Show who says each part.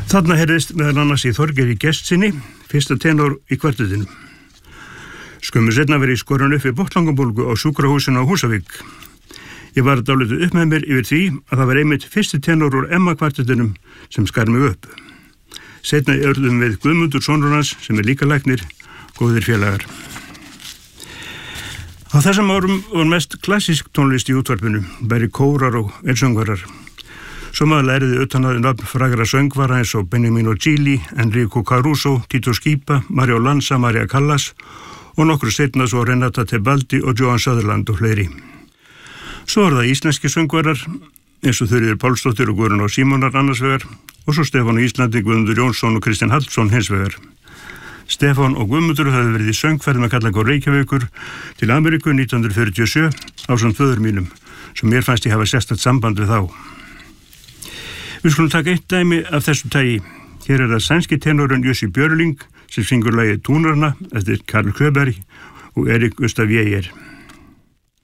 Speaker 1: Þarna heyrðist meðal annars í Þorgeiri Gestssyni, fyrsta tenor í kvartetinu. Skömmu seinna verið skorin upp við botnlangabólgu á sjúkrahúsinu á Húsavík. Ég var dálítið upp með mér yfir því að það var einmitt fyrsti tenor úr Emma-kvartetinum sem skar mig upp. Seinna urðum við Guðmundur sonur hans sem líka læknir, góðir félagar. Á þessum árum var mest klassísk tónlist í útvarpinu, bæri kórar og einsöngvarar. Svo maður læriði utan að nafn frægra söngvara eins og Beniamino Gigli, Enrico Caruso, Tito Schipa, Mario Lanza, Maria Callas og nokkru seinna svo Renata Tebaldi og Johan Sutherland og fleiri. Svo var það íslenski söngvarar eins og Þuríður Pálsdóttir og Guðrún á Símonar annars vegar og svo Stefán á Íslandi, Guðmundur Jónsson og Kristján Hallsson hins vegar. Stefán og Guðmundur höfðu verið í söngferð með Kallak og Reykjavíkur til Ameríku 1947 ásamt föður mínum sem mér fannst ég hafa sérstakt samband við þá. Við skulum taka eitt dæmi af þessu tagi. Hér það sænski tenorinn Jussi Björling sem syngur lagið Túnarna eftir Karl Sjöberg og Erik Gustaf Jæger.